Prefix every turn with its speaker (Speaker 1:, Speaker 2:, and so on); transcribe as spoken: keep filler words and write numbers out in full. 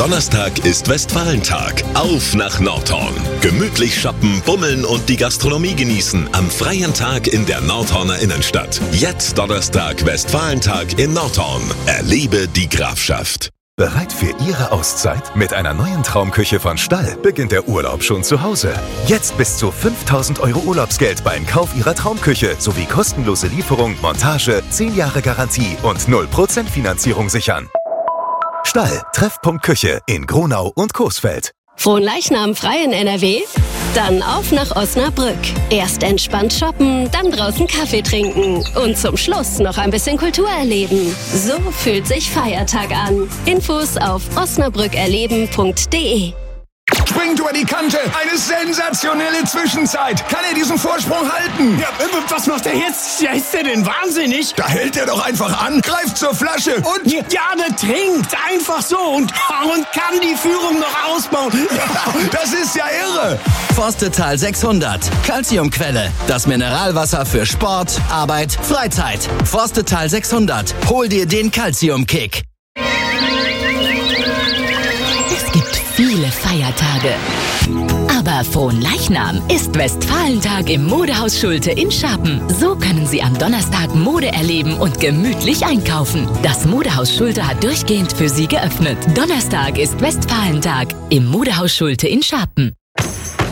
Speaker 1: Donnerstag ist Westfalentag. Auf nach Nordhorn. Gemütlich shoppen, bummeln und die Gastronomie genießen am freien Tag in der Nordhorner Innenstadt. Jetzt Donnerstag Westfalentag in Nordhorn. Erlebe die Grafschaft.
Speaker 2: Bereit für Ihre Auszeit? Mit einer neuen Traumküche von Stall beginnt der Urlaub schon zu Hause. Jetzt bis zu fünftausend Euro Urlaubsgeld beim Kauf Ihrer Traumküche sowie kostenlose Lieferung, Montage, zehn Jahre Garantie und null Prozent Finanzierung sichern. Stall, Treffpunkt Küche in Gronau und Coesfeld.
Speaker 3: Fronleichnam frei in N R W? Dann auf nach Osnabrück. Erst entspannt shoppen, dann draußen Kaffee trinken und zum Schluss noch ein bisschen Kultur erleben. So fühlt sich Feiertag an. Infos auf osnabrückerleben punkt de.
Speaker 4: Springt über die Kante. Eine sensationelle Zwischenzeit. Kann er diesen Vorsprung halten?
Speaker 5: Ja, was macht er jetzt? Ja, ist der denn wahnsinnig?
Speaker 4: Da hält er doch einfach an, greift zur Flasche und...
Speaker 5: Ja, der trinkt einfach so und, und kann die Führung noch ausbauen.
Speaker 4: Das ist ja irre.
Speaker 6: Forstetal sechshundert. Calciumquelle. Das Mineralwasser für Sport, Arbeit, Freizeit. Forstetal sechshundert. Hol dir den Calcium-Kick.
Speaker 7: Es gibt viele Feiertage. Aber Fronleichnam ist Westfalentag im Modehaus Schulte in Scharpen. So können Sie am Donnerstag Mode erleben und gemütlich einkaufen. Das Modehaus Schulte hat durchgehend für Sie geöffnet. Donnerstag ist Westfalentag im Modehaus Schulte in Scharpen.